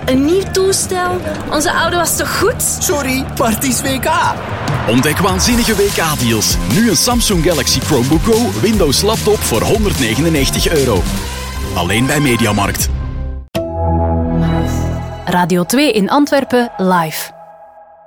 een nieuw toestel. Onze oude was toch goed? Sorry, maar het is WK. Ontdek waanzinnige WK-deals. Nu een Samsung Galaxy Chromebook Go Windows laptop voor €199. Alleen bij Mediamarkt. Radio 2 in Antwerpen live.